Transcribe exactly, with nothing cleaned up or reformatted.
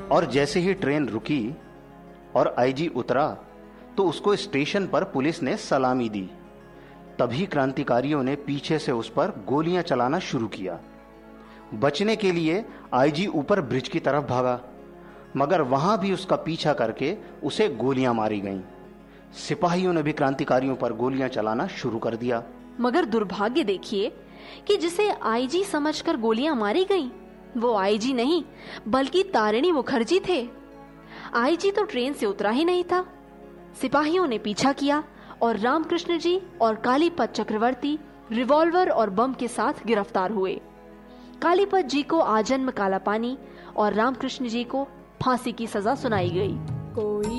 और जैसे ही ट्रेन रुकी और आईजी उतरा तो उसको स्टेशन पर पुलिस ने सलामी दी। तभी क्रांतिकारियों ने पीछे से उस पर गोलियां चलाना शुरू किया। बचने के लिए आईजी ऊपर ब्रिज की तरफ भागा, मगर वहां भी उसका पीछा करके उसे गोलियां मारी गईं। सिपाहियों ने भी क्रांतिकारियों पर गोलियां चलाना शुरू कर दिया। मगर दुर्भाग्य देखिए कि जिसे आईजी समझकर गोलियां मारी गईं, वो आईजी नहीं बल्कि तारिणी मुखर्जी थे। आईजी तो ट्रेन से उतरा ही नहीं था। सिपाहियों ने पीछा किया और रामकृष्ण जी और कालीपत चक्रवर्ती रिवॉल्वर और बम के साथ गिरफ्तार हुए। कालीपत जी को आजन्म काला पानी और रामकृष्ण जी को फांसी की सजा सुनाई गई।